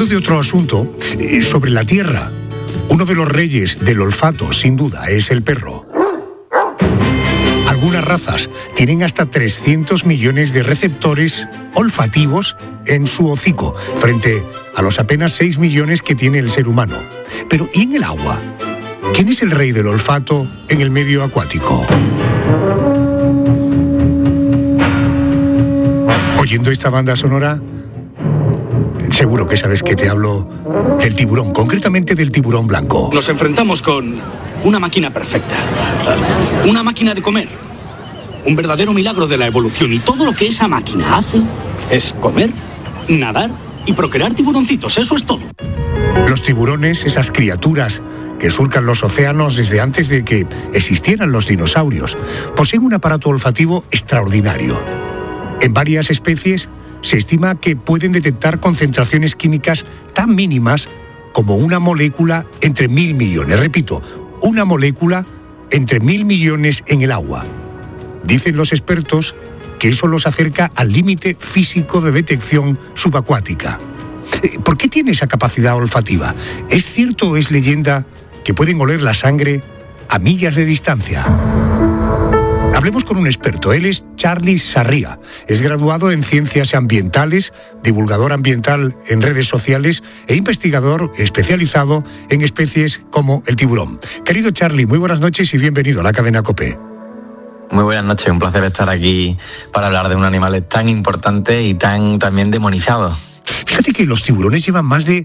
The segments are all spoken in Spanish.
de otro asunto, sobre la Tierra. Uno de los reyes del olfato, sin duda, es el perro. Algunas razas tienen hasta 300 millones de receptores olfativos en su hocico, frente a los apenas 6 millones que tiene el ser humano. Pero, ¿y en el agua? ¿Quién es el rey del olfato en el medio acuático? Oyendo esta banda sonora, seguro que sabes que te hablo del tiburón, concretamente del tiburón blanco. Nos enfrentamos con una máquina perfecta, una máquina de comer, un verdadero milagro de la evolución, y todo lo que esa máquina hace es comer, nadar y procrear tiburoncitos, eso es todo. Los tiburones, esas criaturas que surcan los océanos desde antes de que existieran los dinosaurios, poseen un aparato olfativo extraordinario. En varias especies se estima que pueden detectar concentraciones químicas tan mínimas como una molécula entre 1.000 millones. Repito, una molécula entre 1.000 millones en el agua. Dicen los expertos que eso los acerca al límite físico de detección subacuática. ¿Por qué tiene esa capacidad olfativa? ¿Es cierto o es leyenda que pueden oler la sangre a millas de distancia? Hablemos con un experto. Él es Charly Sarria. Es graduado en Ciencias Ambientales, divulgador ambiental en redes sociales e investigador especializado en especies como el tiburón. Querido Charly, muy buenas noches y bienvenido a la cadena COPE. Muy buenas noches, un placer estar aquí para hablar de un animal tan importante y tan también demonizado. Fíjate que los tiburones llevan más de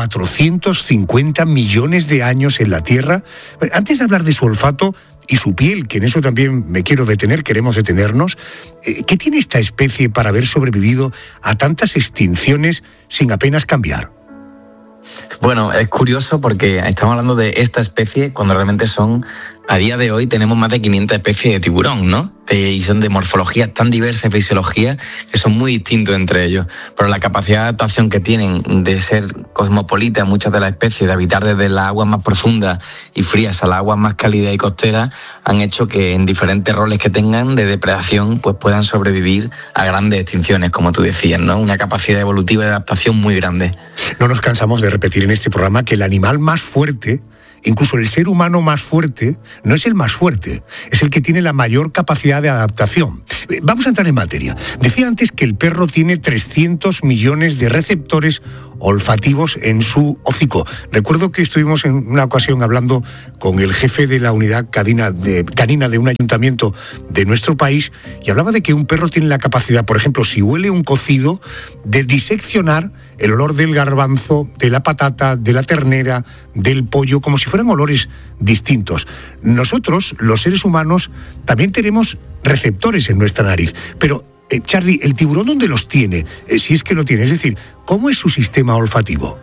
450 millones de años en la Tierra. Antes de hablar de su olfato y su piel, que en eso también me quiero detener, queremos detenernos, ¿qué tiene esta especie para haber sobrevivido a tantas extinciones sin apenas cambiar? Bueno, es curioso porque estamos hablando de esta especie cuando realmente a día de hoy tenemos más de 500 especies de tiburón, ¿no? Y son de morfologías tan diversas y fisiologías que son muy distintos entre ellos. Pero la capacidad de adaptación que tienen de ser cosmopolitas muchas de las especies, de habitar desde las aguas más profundas y frías a las aguas más cálidas y costeras, han hecho que en diferentes roles que tengan de depredación pues puedan sobrevivir a grandes extinciones, como tú decías, ¿no? Una capacidad evolutiva de adaptación muy grande. No nos cansamos de repetir en este programa que el animal más fuerte, incluso el ser humano más fuerte, no es el más fuerte, es el que tiene la mayor capacidad de adaptación. Vamos a entrar en materia. Decía antes que el perro tiene 300 millones de receptores olfativos en su hocico. Recuerdo que estuvimos en una ocasión hablando con el jefe de la unidad canina de un ayuntamiento de nuestro país y hablaba de que un perro tiene la capacidad, por ejemplo, si huele un cocido, de diseccionar el olor del garbanzo, de la patata, de la ternera, del pollo, como si fueran olores distintos. Nosotros, los seres humanos, también tenemos receptores en nuestra nariz, pero Charly, ¿el tiburón dónde los tiene? Si es que lo tiene, es decir, ¿cómo es su sistema olfativo?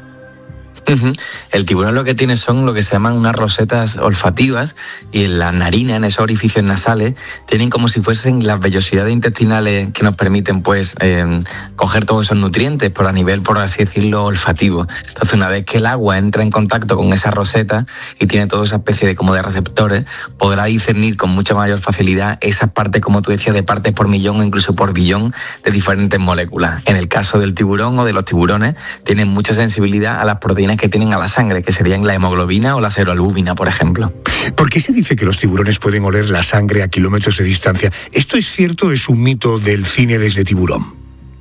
El tiburón lo que tiene son lo que se llaman unas rosetas olfativas y en la narina, en esos orificios nasales, tienen como si fuesen las vellosidades intestinales que nos permiten pues coger todos esos nutrientes por a nivel, por así decirlo, olfativo. Entonces, una vez que el agua entra en contacto con esa roseta y tiene toda esa especie de como de receptores, podrá discernir con mucha mayor facilidad esas partes, como tú decías, de partes por millón o incluso por billón de diferentes moléculas. En el caso del tiburón o de los tiburones, tienen mucha sensibilidad a las proteínas que tienen a la sangre, que serían la hemoglobina o la seroalbúmina, por ejemplo. ¿Por qué se dice que los tiburones pueden oler la sangre a kilómetros de distancia? ¿Esto es cierto o es un mito del cine desde Tiburón?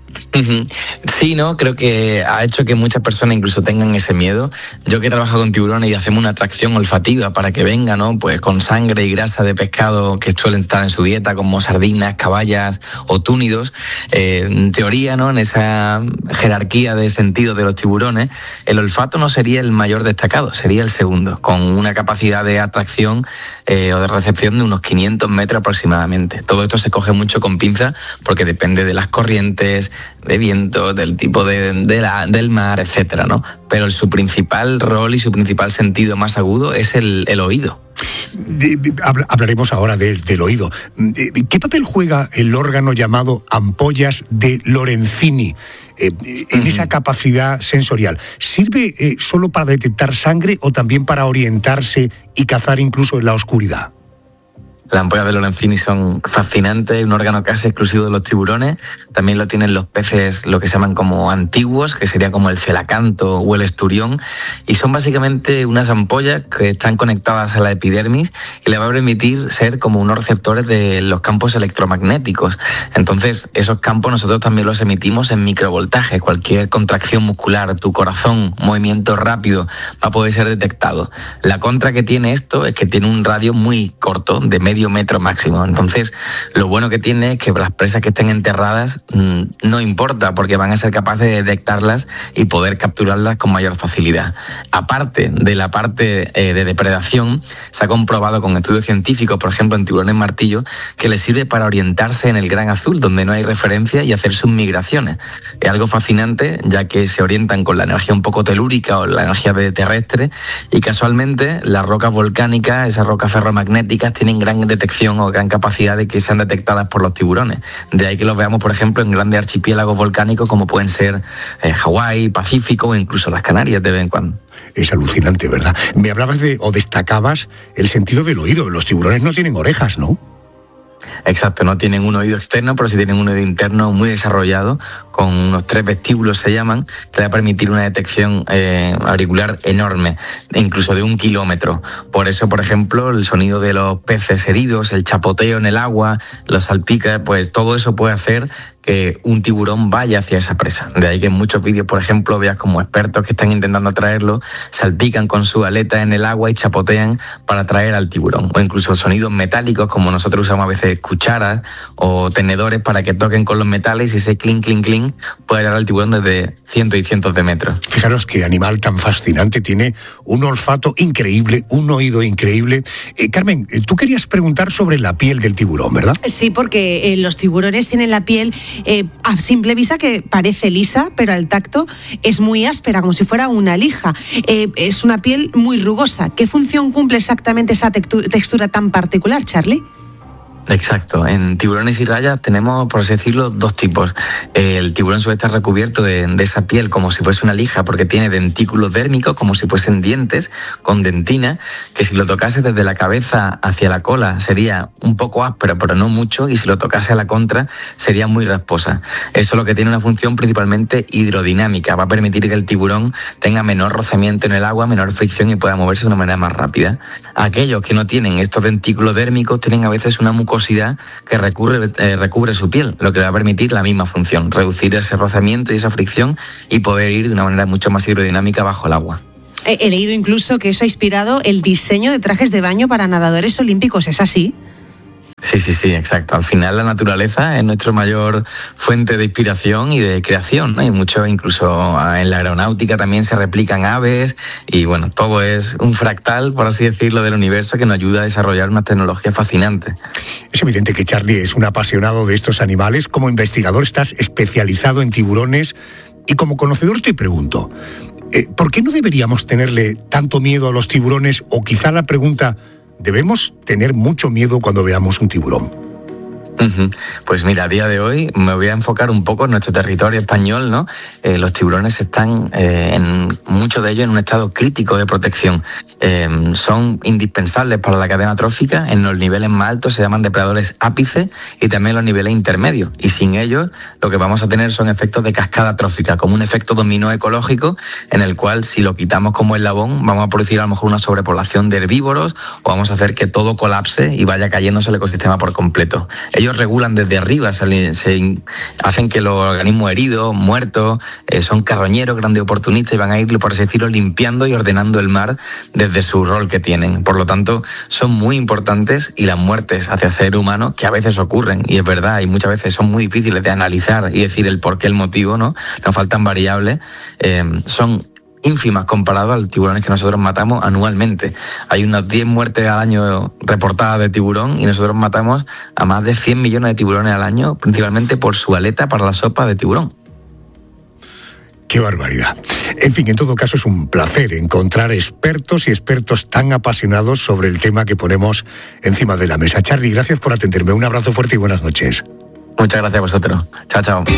Sí, ¿no? Creo que ha hecho que muchas personas incluso tengan ese miedo. Yo que he trabajado con tiburones y hacemos una atracción olfativa para que vengan, ¿no? Pues con sangre y grasa de pescado que suelen estar en su dieta, como sardinas, caballas o túnidos. En teoría, ¿no? En esa jerarquía de sentidos de los tiburones, el olfato no sería el mayor destacado, sería el segundo, con una capacidad de atracción o de recepción de unos 500 metros aproximadamente. Todo esto se coge mucho con pinzas porque depende de las corrientes, de viento, del tipo del mar, etcétera, ¿no? Pero su principal rol y su principal sentido más agudo es el oído. Hablaremos ahora del oído. ¿Qué papel juega el órgano llamado ampollas de Lorenzini en esa capacidad sensorial? ¿Sirve solo para detectar sangre o también para orientarse y cazar incluso en la oscuridad? Las ampollas de Lorenzini son fascinantes, un órgano casi exclusivo de los tiburones. También lo tienen los peces, lo que se llaman como antiguos, que sería como el celacanto o el esturión. Y son básicamente unas ampollas que están conectadas a la epidermis y le va a permitir ser como unos receptores de los campos electromagnéticos. Entonces, esos campos nosotros también los emitimos en microvoltaje. Cualquier contracción muscular, tu corazón, movimiento rápido, va a poder ser detectado. La contra que tiene esto es que tiene un radio muy corto, de medio metro máximo. Entonces, lo bueno que tiene es que las presas que estén enterradas no importa, porque van a ser capaces de detectarlas y poder capturarlas con mayor facilidad. Aparte de la parte de depredación, se ha comprobado con estudios científicos, por ejemplo en tiburones martillo, que les sirve para orientarse en el gran azul, donde no hay referencia, y hacer sus migraciones. Es algo fascinante, ya que se orientan con la energía un poco telúrica o la energía terrestre, y casualmente las rocas volcánicas, esas rocas ferromagnéticas, tienen gran detección o gran capacidad de que sean detectadas por los tiburones. De ahí que los veamos, por ejemplo, en grandes archipiélagos volcánicos como pueden ser Hawái, Pacífico o incluso las Canarias de vez en cuando. Es alucinante, ¿verdad? Me hablabas o destacabas el sentido del oído. Los tiburones no tienen orejas, ¿no? Exacto, no tienen un oído externo, pero sí tienen un oído interno muy desarrollado, con unos 3 vestíbulos se llaman, que le va a permitir una detección auricular enorme, incluso de 1 kilómetro. Por eso, por ejemplo, el sonido de los peces heridos, el chapoteo en el agua, los salpica, pues todo eso puede hacer que un tiburón vaya hacia esa presa. De ahí que en muchos vídeos, por ejemplo, veas como expertos que están intentando atraerlo, salpican con su aleta en el agua y chapotean para atraer al tiburón. O incluso sonidos metálicos, como nosotros usamos a veces cucharas o tenedores para que toquen con los metales, y ese clink, clink, clink puede llegar al tiburón desde cientos y cientos de metros. Fijaros qué animal tan fascinante, tiene un olfato increíble, un oído increíble. Carmen, tú querías preguntar sobre la piel del tiburón, ¿verdad? Sí, porque los tiburones tienen la piel a simple vista que parece lisa, pero al tacto es muy áspera, como si fuera una lija. Es una piel muy rugosa. ¿Qué función cumple exactamente esa textura tan particular, Charlie? Exacto. En tiburones y rayas tenemos, por así decirlo, 2 tipos. El tiburón suele estar recubierto de esa piel como si fuese una lija, porque tiene dentículos dérmicos, como si fuesen dientes, con dentina, que si lo tocase desde la cabeza hacia la cola sería un poco áspera, pero no mucho, y si lo tocase a la contra sería muy rasposa. Eso es lo que tiene una función principalmente hidrodinámica. Va a permitir que el tiburón tenga menor rozamiento en el agua, menor fricción y pueda moverse de una manera más rápida. Aquellos que no tienen estos dentículos dérmicos tienen a veces una mucosidad que recubre su piel, lo que le va a permitir la misma función, reducir ese rozamiento y esa fricción y poder ir de una manera mucho más hidrodinámica bajo el agua. He leído incluso que eso ha inspirado el diseño de trajes de baño para nadadores olímpicos, ¿es así? Sí, exacto. Al final la naturaleza es nuestra mayor fuente de inspiración y de creación, ¿no? Y mucho, incluso en la aeronáutica también se replican aves y bueno, todo es un fractal, por así decirlo, del universo que nos ayuda a desarrollar una tecnología fascinante. Es evidente que Charlie es un apasionado de estos animales. Como investigador estás especializado en tiburones y como conocedor te pregunto, ¿por qué no deberíamos tenerle tanto miedo a los tiburones? O quizá la pregunta, ¿debemos tener mucho miedo cuando veamos un tiburón? Pues mira, a día de hoy me voy a enfocar un poco en nuestro territorio español, ¿no? Los tiburones están, muchos de ellos, en un estado crítico de protección. Son indispensables para la cadena trófica. En los niveles más altos se llaman depredadores ápice y también los niveles intermedios. Y sin ellos, lo que vamos a tener son efectos de cascada trófica, como un efecto dominó ecológico, en el cual, si lo quitamos como eslabón, vamos a producir a lo mejor una sobrepoblación de herbívoros o vamos a hacer que todo colapse y vaya cayéndose el ecosistema por completo. Ellos regulan desde arriba, se hacen que los organismos heridos, muertos, son carroñeros, grandes oportunistas y van a ir, por así decirlo, limpiando y ordenando el mar desde su rol que tienen. Por lo tanto, son muy importantes y las muertes hacia ser humano, que a veces ocurren, y es verdad, y muchas veces son muy difíciles de analizar y decir el por qué, el motivo, ¿no? Nos faltan variables, son ínfimas comparado a los tiburones que nosotros matamos anualmente. Hay unas 10 muertes al año reportadas de tiburón y nosotros matamos a más de 100 millones de tiburones al año, principalmente por su aleta para la sopa de tiburón. ¡Qué barbaridad! En fin, en todo caso es un placer encontrar expertos y expertos tan apasionados sobre el tema que ponemos encima de la mesa. Charlie, gracias por atenderme. Un abrazo fuerte y buenas noches. Muchas gracias a vosotros. Chao, chao.